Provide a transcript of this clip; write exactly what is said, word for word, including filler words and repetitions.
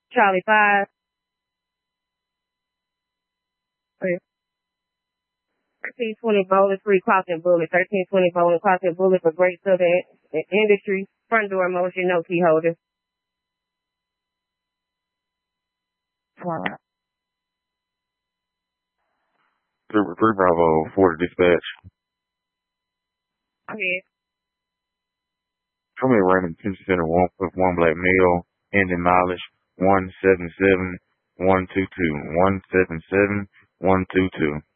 Charlie five. thirteen twenty Bowling Street, Crossing Bullet. thirteen twenty Bowling Crossing Bullet for Great Southern Industries. Front door motion, no key holder. Three, three Bravo, four to dispatch. Okay. Come here, Raymond Detention Center, one with one black male, ending mileage one seven seven one two two. one seven seven one two two.